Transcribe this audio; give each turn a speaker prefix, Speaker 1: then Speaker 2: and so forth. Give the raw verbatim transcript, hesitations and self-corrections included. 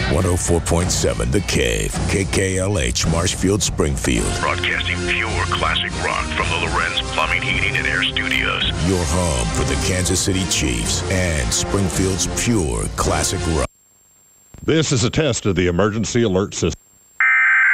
Speaker 1: one oh four point seven The Cave, K K L H, Marshfield, Springfield.
Speaker 2: Broadcasting pure classic rock from the Lorenz Plumbing, Heating, and Air Studios.
Speaker 1: Your home for the Kansas City Chiefs and Springfield's pure classic rock.
Speaker 3: This is a test of the emergency alert system.